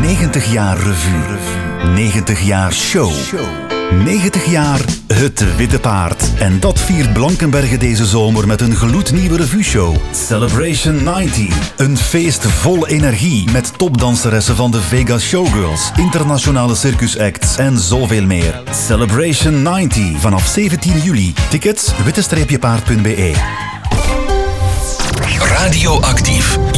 90 jaar revue. 90 jaar show. 90 jaar Het Witte Paard. En dat viert Blankenberge deze zomer met een gloednieuwe revue-show. Celebration 90. Een feest vol energie met topdanseressen van de Vegas Showgirls, internationale circusacts en zoveel meer. Celebration 90 vanaf 17 juli. Tickets witte-paard.be. Radioactief.